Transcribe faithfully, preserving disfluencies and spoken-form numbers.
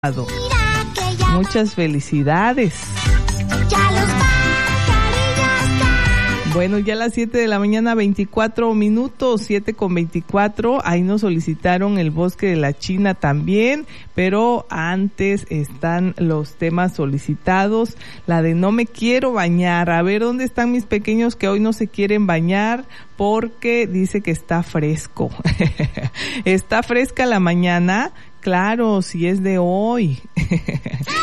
Muchas felicidades. Bueno, ya a las siete de la mañana, veinticuatro minutos, siete con veinticuatro, ahí nos solicitaron el Bosque de la China también, pero antes están los temas solicitados, la de no me quiero bañar. A ver, ¿dónde están mis pequeños que hoy no se quieren bañar? Porque dice que está fresco. ¿Está fresca la mañana? Claro, si es de hoy.